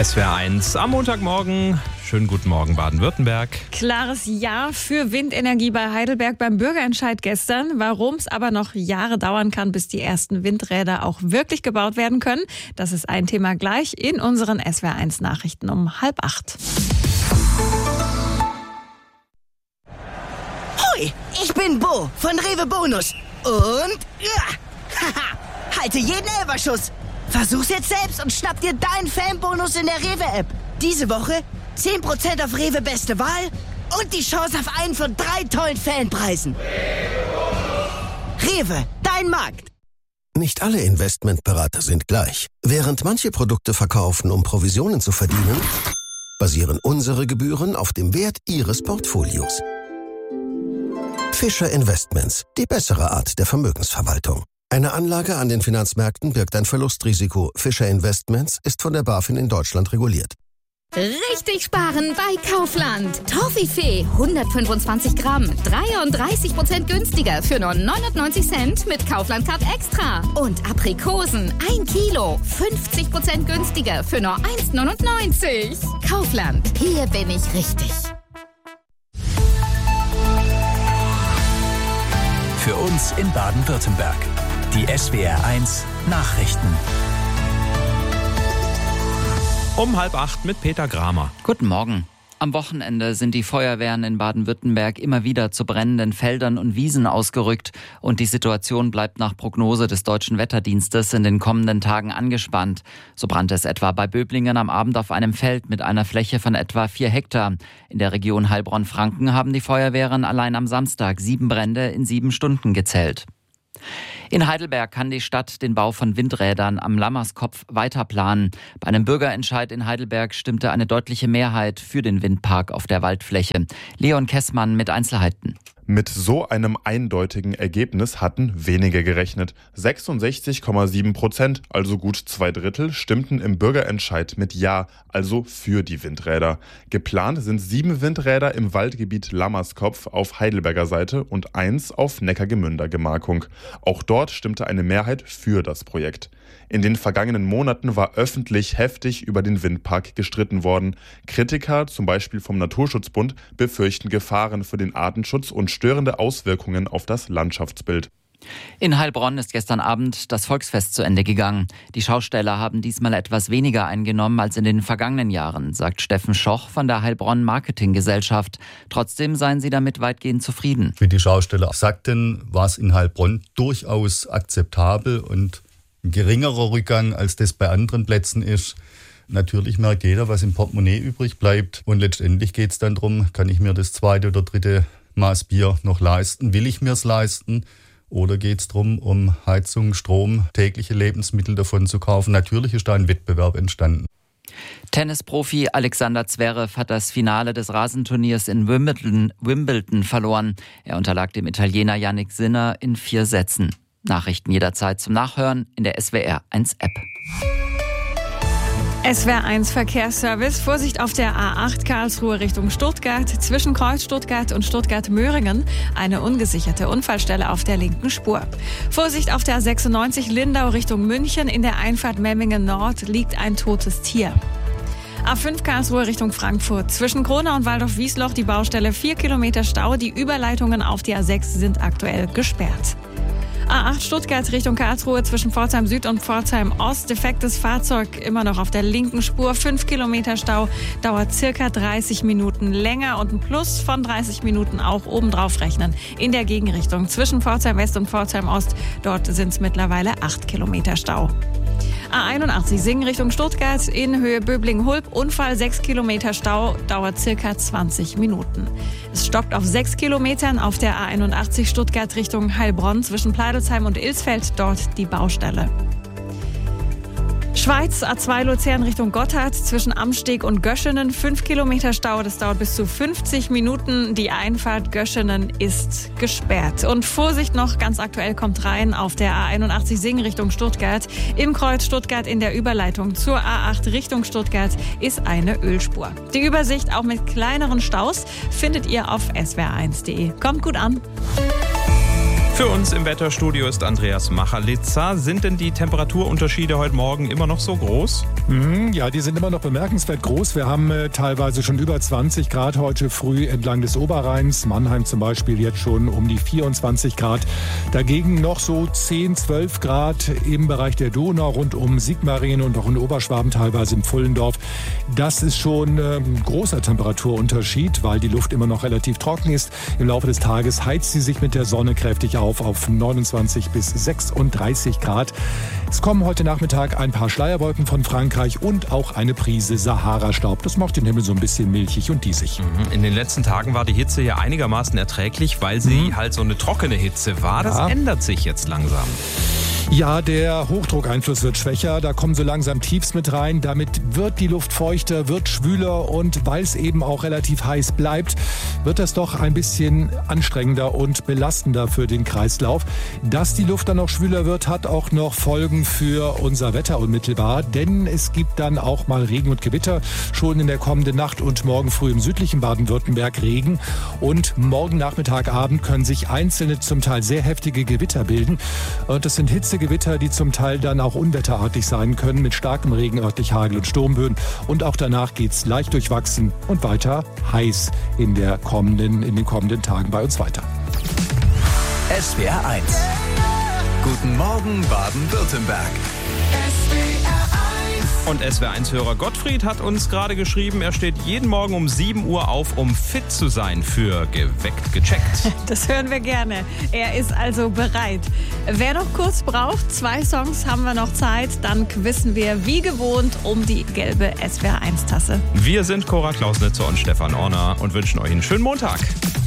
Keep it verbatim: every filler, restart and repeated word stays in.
S W R eins am Montagmorgen. Schönen guten Morgen, Baden-Württemberg. Klares Ja für Windenergie bei Heidelberg beim Bürgerentscheid gestern. Warum es aber noch Jahre dauern kann, bis die ersten Windräder auch wirklich gebaut werden können, das ist ein Thema gleich in unseren S W R eins Nachrichten um halb acht. Hoi, ich bin Bo von Rewe Bonus. Und ja, haha, halte jeden Elferschuss. Versuch's jetzt selbst und schnapp dir deinen Fanbonus in der Rewe-App. Diese Woche zehn Prozent auf Rewe Beste Wahl und die Chance auf einen von drei tollen Fanpreisen. Rewe, dein Markt. Nicht alle Investmentberater sind gleich. Während manche Produkte verkaufen, um Provisionen zu verdienen, basieren unsere Gebühren auf dem Wert Ihres Portfolios. Fischer Investments, die bessere Art der Vermögensverwaltung. Eine Anlage an den Finanzmärkten birgt ein Verlustrisiko. Fischer Investments ist von der BaFin in Deutschland reguliert. Richtig sparen bei Kaufland. Toffifee hundertfünfundzwanzig Gramm, dreiunddreißig Prozent günstiger für nur neunundneunzig Cent mit Kaufland Card Extra. Und Aprikosen ein Kilo, fünfzig Prozent günstiger für nur eins neunundneunzig. Kaufland, hier bin ich richtig. Für uns in Baden-Württemberg. Die S W R eins Nachrichten. Um halb acht mit Peter Gramer. Guten Morgen. Am Wochenende sind die Feuerwehren in Baden-Württemberg immer wieder zu brennenden Feldern und Wiesen ausgerückt. Und die Situation bleibt nach Prognose des Deutschen Wetterdienstes in den kommenden Tagen angespannt. So brannte es etwa bei Böblingen am Abend auf einem Feld mit einer Fläche von etwa vier Hektar. In der Region Heilbronn-Franken haben die Feuerwehren allein am Samstag sieben Brände in sieben Stunden gezählt. In Heidelberg kann die Stadt den Bau von Windrädern am Lammerskopf weiterplanen. Bei einem Bürgerentscheid in Heidelberg stimmte eine deutliche Mehrheit für den Windpark auf der Waldfläche. Leon Kessmann mit Einzelheiten. Mit so einem eindeutigen Ergebnis hatten wenige gerechnet. sechsundsechzig Komma sieben Prozent, also gut zwei Drittel, stimmten im Bürgerentscheid mit Ja, also für die Windräder. Geplant sind sieben Windräder im Waldgebiet Lammerskopf auf Heidelberger Seite und eins auf Neckargemünder Gemarkung. Auch dort stimmte eine Mehrheit für das Projekt. In den vergangenen Monaten war öffentlich heftig über den Windpark gestritten worden. Kritiker, zum Beispiel vom Naturschutzbund, befürchten Gefahren für den Artenschutz und störende Auswirkungen auf das Landschaftsbild. In Heilbronn ist gestern Abend das Volksfest zu Ende gegangen. Die Schausteller haben diesmal etwas weniger eingenommen als in den vergangenen Jahren, sagt Steffen Schoch von der Heilbronn Marketinggesellschaft. Trotzdem seien sie damit weitgehend zufrieden. Wie die Schausteller sagten, war es in Heilbronn durchaus akzeptabel und ein geringerer Rückgang, als das bei anderen Plätzen ist. Natürlich merkt jeder, was im Portemonnaie übrig bleibt. Und letztendlich geht es dann darum, kann ich mir das zweite oder dritte Maß Bier noch leisten? Will ich mir es leisten? Oder geht es darum, um Heizung, Strom, tägliche Lebensmittel davon zu kaufen? Natürlich ist da ein Wettbewerb entstanden. Tennisprofi Alexander Zverev hat das Finale des Rasenturniers in Wimbledon, Wimbledon verloren. Er unterlag dem Italiener Jannik Sinner in vier Sätzen. Nachrichten jederzeit zum Nachhören in der S W R eins App. S W R eins Verkehrsservice. Vorsicht auf der A acht Karlsruhe Richtung Stuttgart. Zwischen Kreuz Stuttgart und Stuttgart-Möhringen eine ungesicherte Unfallstelle auf der linken Spur. Vorsicht auf der A sechsundneunzig Lindau Richtung München. In der Einfahrt Memmingen Nord liegt ein totes Tier. A fünf Karlsruhe Richtung Frankfurt. Zwischen Kronau und Waldorf-Wiesloch die Baustelle vier Kilometer Stau. Die Überleitungen auf die A sechs sind aktuell gesperrt. A acht Stuttgart Richtung Karlsruhe zwischen Pforzheim Süd und Pforzheim Ost. Defektes Fahrzeug immer noch auf der linken Spur. fünf Kilometer Stau, dauert circa dreißig Minuten länger und ein Plus von dreißig Minuten auch obendrauf rechnen. In der Gegenrichtung zwischen Pforzheim West und Pforzheim Ost. Dort sind es mittlerweile acht Kilometer Stau. A einundachtzig Singen Richtung Stuttgart in Höhe Böblingen-Hulb. Unfall, sechs Kilometer Stau, dauert circa zwanzig Minuten. Es stoppt auf sechs Kilometern auf der A einundachtzig Stuttgart Richtung Heilbronn zwischen Pleidelsheim und Ilsfeld, dort die Baustelle. Schweiz, A zwei Luzern Richtung Gotthard, zwischen Amsteg und Göschenen, fünf Kilometer Stau, das dauert bis zu fünfzig Minuten. Die Einfahrt Göschenen ist gesperrt. Und Vorsicht noch, ganz aktuell kommt rein auf der A einundachtzig Singen Richtung Stuttgart. Im Kreuz Stuttgart in der Überleitung zur A acht Richtung Stuttgart ist eine Ölspur. Die Übersicht auch mit kleineren Staus findet ihr auf S W R eins punkt de. Kommt gut an. Für uns im Wetterstudio ist Andreas Machalitza. Sind denn die Temperaturunterschiede heute Morgen immer noch so groß? Mhm, ja, die sind immer noch bemerkenswert groß. Wir haben äh, teilweise schon über zwanzig Grad heute früh entlang des Oberrheins. Mannheim zum Beispiel jetzt schon um die vierundzwanzig Grad. Dagegen noch so zehn, zwölf Grad im Bereich der Donau rund um Sigmaringen und auch in Oberschwaben, teilweise im Pfullendorf. Das ist schon äh, ein großer Temperaturunterschied, weil die Luft immer noch relativ trocken ist. Im Laufe des Tages heizt sie sich mit der Sonne kräftig auf. auf auf neunundzwanzig bis sechsunddreißig Grad. Es kommen heute Nachmittag ein paar Schleierwolken von Frankreich und auch eine Prise Sahara-Staub. Das macht den Himmel so ein bisschen milchig und diesig. In den letzten Tagen war die Hitze ja einigermaßen erträglich, weil sie mhm. halt so eine trockene Hitze war. Das ja. ändert sich jetzt langsam. Ja, der Hochdruckeinfluss wird schwächer, da kommen so langsam Tiefs mit rein. Damit wird die Luft feuchter, wird schwüler und weil es eben auch relativ heiß bleibt, wird das doch ein bisschen anstrengender und belastender für den Kreislauf. Dass die Luft dann noch schwüler wird, hat auch noch Folgen für unser Wetter unmittelbar, denn es gibt dann auch mal Regen und Gewitter. Schon in der kommenden Nacht und morgen früh im südlichen Baden-Württemberg Regen und morgen Nachmittag, Abend können sich einzelne, zum Teil sehr heftige Gewitter bilden. Und das sind Hitze Gewitter, die zum Teil dann auch unwetterartig sein können, mit starkem Regen, örtlich Hagel und Sturmböen. Und auch danach geht's leicht durchwachsen und weiter heiß in, der kommenden, in den kommenden Tagen bei uns weiter. S W R eins. Guten Morgen Baden-Württemberg. Und S W R eins-Hörer Gottfried hat uns gerade geschrieben, er steht jeden Morgen um sieben Uhr auf, um fit zu sein für Geweckt gecheckt. Das hören wir gerne. Er ist also bereit. Wer noch kurz braucht, zwei Songs haben wir noch Zeit, dann quizzen wir wie gewohnt um die gelbe S W R eins Tasse. Wir sind Cora Klausnitzer und Stefan Orner und wünschen euch einen schönen Montag.